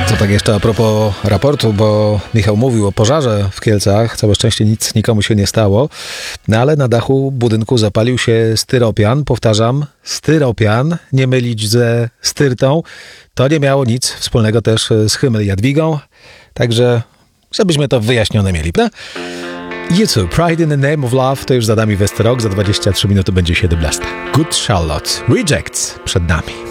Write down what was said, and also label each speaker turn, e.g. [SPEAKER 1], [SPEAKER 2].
[SPEAKER 1] To tak jeszcze a propos raportu, bo Michał mówił o pożarze w Kielcach. Całe szczęście nic nikomu się nie stało. No ale na dachu budynku zapalił się styropian. Powtarzam, styropian, nie mylić ze styrtą. To nie miało nic wspólnego też z Himmel Jadwigą. Także, żebyśmy to wyjaśnione mieli, prawda? YouTube, Pride in the Name of Love, to już za nami Westerok. Za 23 minuty będzie 17. Good Charlotte, Rejects przed nami.